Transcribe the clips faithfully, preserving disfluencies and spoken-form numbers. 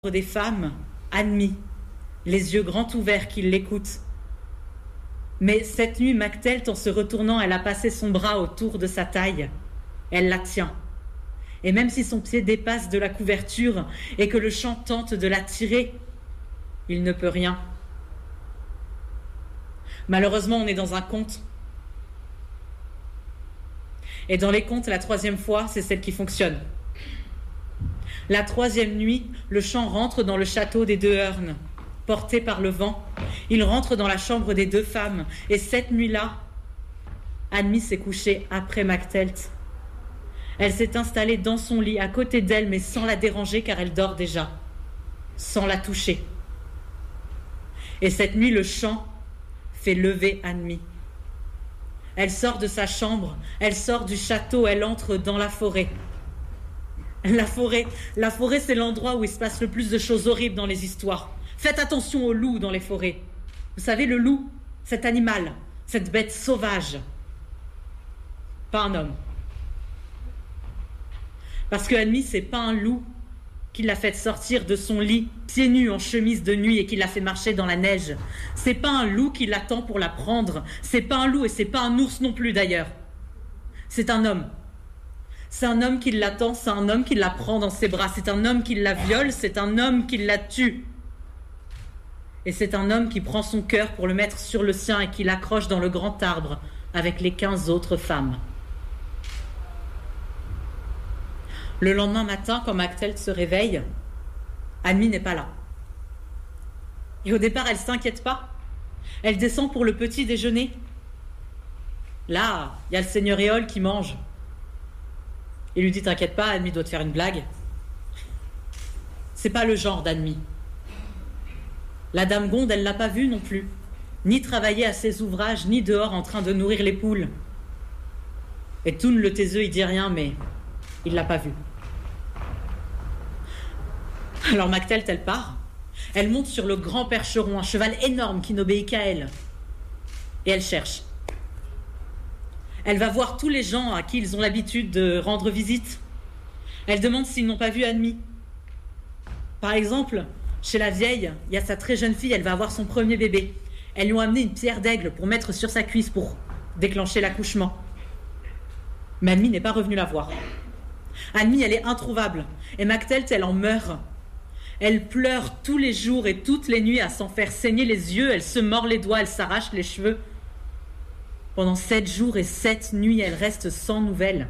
des femmes, admis, les yeux grands ouverts qui l'écoutent. Mais cette nuit, Mactelt, en se retournant, elle a passé son bras autour de sa taille. Elle la tient. Et même si son pied dépasse de la couverture et que le chant tente de la tirer, il ne peut rien. Malheureusement, on est dans un conte. Et dans les contes, la troisième fois, c'est celle qui fonctionne. La troisième nuit, le chant rentre dans le château des deux Heurnes, porté par le vent. Il rentre dans la chambre des deux femmes. Et cette nuit-là, Annie s'est couchée après Mactelt. Elle s'est installée dans son lit, à côté d'elle, mais sans la déranger, car elle dort déjà, sans la toucher. Et cette nuit, le chant fait lever Annie. Elle sort de sa chambre, elle sort du château, elle entre dans la forêt. La forêt, la forêt, c'est l'endroit où il se passe le plus de choses horribles dans les histoires. Faites attention aux loups dans les forêts. Vous savez, le loup, cet animal, cette bête sauvage, pas un homme. Parce que Annie, c'est pas un loup qui l'a fait sortir de son lit, pieds nus en chemise de nuit et qui l'a fait marcher dans la neige. C'est pas un loup qui l'attend pour la prendre. C'est pas un loup et c'est pas un ours non plus d'ailleurs. C'est un homme. C'est un homme qui l'attend, c'est un homme qui la prend dans ses bras, c'est un homme qui la viole, c'est un homme qui la tue. Et c'est un homme qui prend son cœur pour le mettre sur le sien et qui l'accroche dans le grand arbre avec les quinze autres femmes. Le lendemain matin, quand Mactelt se réveille, Annie n'est pas là. Et au départ, elle ne s'inquiète pas. Elle descend pour le petit déjeuner. Là, il y a le seigneur Éole qui mange. Il lui dit « T'inquiète pas, Annie doit te faire une blague. » C'est pas le genre d'Annie. La dame Gonde, elle l'a pas vue non plus. Ni travailler à ses ouvrages, ni dehors en train de nourrir les poules. Et Toun le taiseux, il dit rien, mais il l'a pas vue. Alors Mactelt, elle part. Elle monte sur le grand percheron, un cheval énorme qui n'obéit qu'à elle. Et elle cherche. Elle va voir tous les gens à qui ils ont l'habitude de rendre visite. Elle demande s'ils n'ont pas vu Annie. Par exemple, chez la vieille, il y a sa très jeune fille, elle va avoir son premier bébé. Elles lui ont amené une pierre d'aigle pour mettre sur sa cuisse pour déclencher l'accouchement. Mais Annie n'est pas revenue la voir. Annie, elle est introuvable. Et Mactelt, elle en meurt. Elle pleure tous les jours et toutes les nuits à s'en faire saigner les yeux. Elle se mord les doigts, elle s'arrache les cheveux. Pendant sept jours et sept nuits, elle reste sans nouvelles.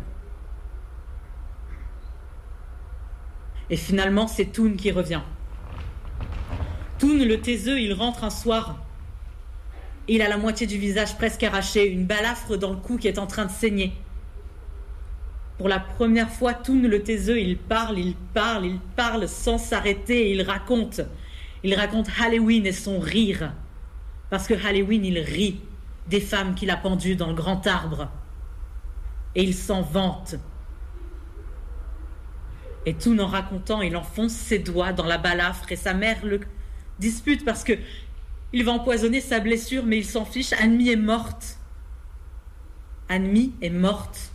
Et finalement, c'est Toun qui revient. Toun, le taiseux, il rentre un soir. Il a la moitié du visage presque arraché, une balafre dans le cou qui est en train de saigner. Pour la première fois, Toun, le taiseux, il parle, il parle, il parle sans s'arrêter et il raconte. Il raconte Halloween et son rire. Parce que Halloween, il rit des femmes qu'il a pendues dans le grand arbre. Et il s'en vante. Et Toun, en racontant, il enfonce ses doigts dans la balafre et sa mère le dispute parce que il va empoisonner sa blessure, mais il s'en fiche. Annie est morte. Annie est morte.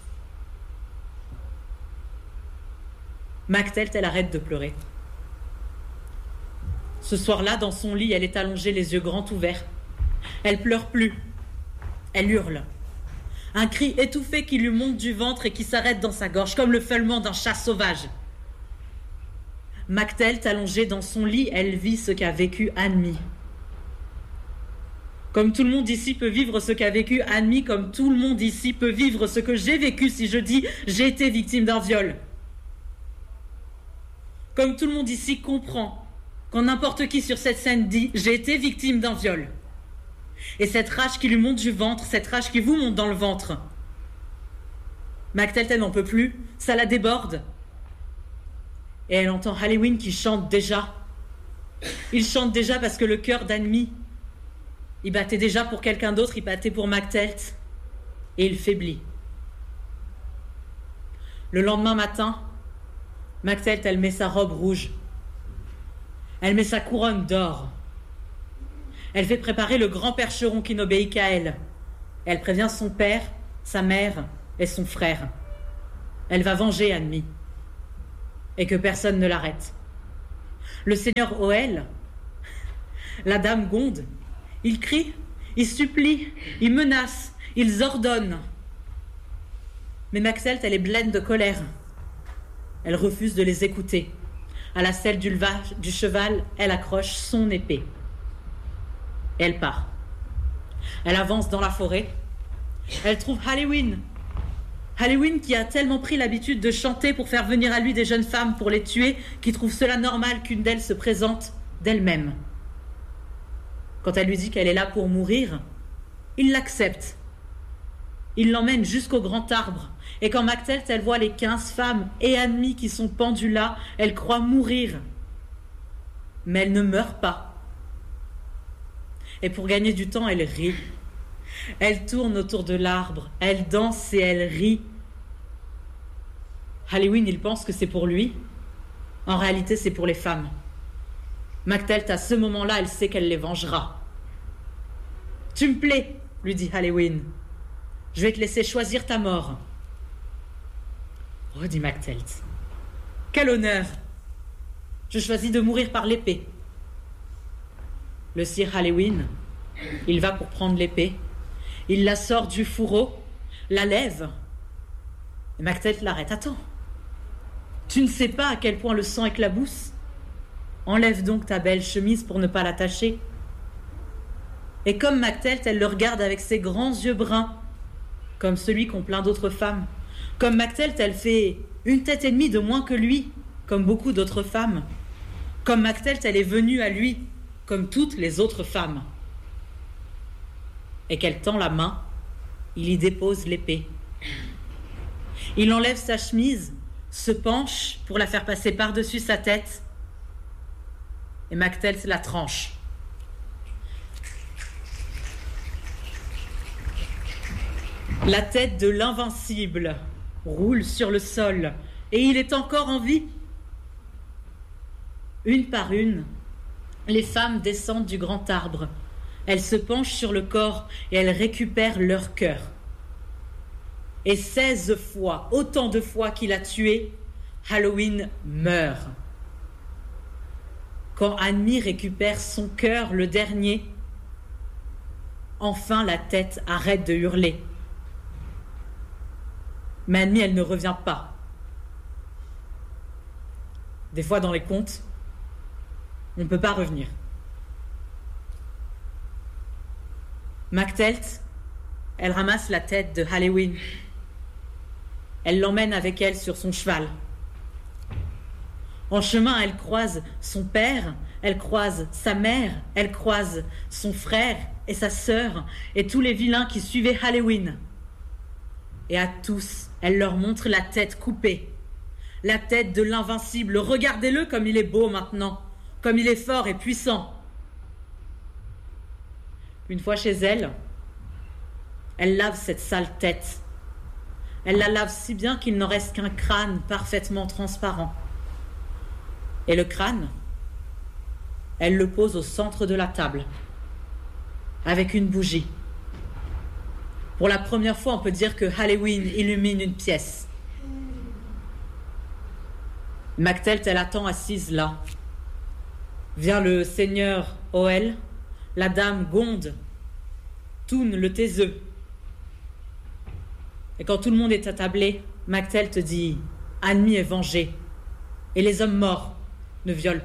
Mactelt, elle arrête de pleurer. Ce soir-là, dans son lit, elle est allongée, les yeux grands ouverts. Elle pleure plus. Elle hurle. Un cri étouffé qui lui monte du ventre et qui s'arrête dans sa gorge, comme le feulement d'un chat sauvage. Mactelt, allongée dans son lit, elle vit ce qu'a vécu Annie. Comme tout le monde ici peut vivre ce qu'a vécu Annie, comme tout le monde ici peut vivre ce que j'ai vécu si je dis « j'ai été victime d'un viol ». Comme tout le monde ici comprend quand n'importe qui sur cette scène dit « j'ai été victime d'un viol ». Et cette rage qui lui monte du ventre, cette rage qui vous monte dans le ventre. Mactelt, elle n'en peut plus, ça la déborde. Et elle entend Halloween qui chante déjà. Il chante déjà parce que le cœur d'Annie, il battait déjà pour quelqu'un d'autre, il battait pour Mactelt. Et il faiblit. Le lendemain matin, Mactelt, elle met sa robe rouge. Elle met sa couronne d'or. Elle fait préparer le grand percheron qui n'obéit qu'à elle. Elle prévient son père, sa mère et son frère. Elle va venger Annie. Et que personne ne l'arrête. Le seigneur Oel, la dame Gonde, ils crient, ils supplient, ils menacent, ils ordonnent. Mais Maxelt, elle est pleine de colère. Elle refuse de les écouter. À la selle du, levage, du cheval, elle accroche son épée. Et elle part. Elle avance dans la forêt. Elle trouve Halloween. Halloween qui a tellement pris l'habitude de chanter pour faire venir à lui des jeunes femmes pour les tuer, qui trouve cela normal qu'une d'elles se présente d'elle-même. Quand elle lui dit qu'elle est là pour mourir, il l'accepte. Il l'emmène jusqu'au grand arbre. Et quand Mactelt, elle voit les quinze femmes et ennemies qui sont pendues là, elle croit mourir. Mais elle ne meurt pas. Et pour gagner du temps, elle rit. Elle tourne autour de l'arbre, elle danse et elle rit. Halloween, il pense que c'est pour lui. En réalité, c'est pour les femmes. Mactelt, à ce moment-là, elle sait qu'elle les vengera. « Tu me plais, lui dit Halloween. Je vais te laisser choisir ta mort. » Redit Mactelt. « Quel honneur! Je choisis de mourir par l'épée. » Le sire Halloween, il va pour prendre l'épée. Il la sort du fourreau, la lève. Et Mactelt l'arrête. « Attends, tu ne sais pas à quel point le sang éclabousse? Enlève donc ta belle chemise pour ne pas l'attacher. » Et comme Mactelt, elle le regarde avec ses grands yeux bruns, comme celui qu'ont plein d'autres femmes. Comme Mactelt, elle fait une tête et demie de moins que lui, comme beaucoup d'autres femmes. Comme Mactelt, elle est venue à lui, comme toutes les autres femmes. Et qu'elle tend la main, il y dépose l'épée. Il enlève sa chemise, se penche pour la faire passer par-dessus sa tête, et Mactelt la tranche. La tête de l'invincible roule sur le sol, et il est encore en vie. Une par une, les femmes descendent du grand arbre. Elles se penchent sur le corps et elles récupèrent leur cœur. Et seize fois, autant de fois qu'il a tué, Halloween meurt. Quand Annie récupère son cœur, le dernier, enfin la tête arrête de hurler. Mais Annie, elle ne revient pas. Des fois, dans les contes, on ne peut pas revenir. Mactelt, elle ramasse la tête de Halloween. Elle l'emmène avec elle sur son cheval. En chemin, elle croise son père, elle croise sa mère, elle croise son frère et sa sœur et tous les vilains qui suivaient Halloween. Et à tous, elle leur montre la tête coupée, la tête de l'invincible. Regardez-le comme il est beau maintenant, comme il est fort et puissant. Une fois chez elle, elle lave cette sale tête. Elle la lave si bien qu'il n'en reste qu'un crâne parfaitement transparent. Et le crâne, elle le pose au centre de la table, avec une bougie. Pour la première fois, on peut dire que Halloween illumine une pièce. Mactelt, elle attend assise là. Vient le seigneur Oel, la dame Gonde, Toun le taiseux. Et quand tout le monde est attablé, Mactelt dit « Annie est vengée, et les hommes morts ne violent pas. »